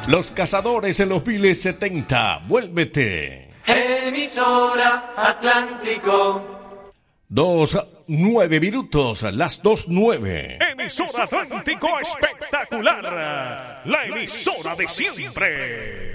Los Cazadores en los Viles 70. Vuélvete. Emisora Atlántico. 2:09 minutos, las 2:09. Emisora Atlántico espectacular. La emisora de siempre.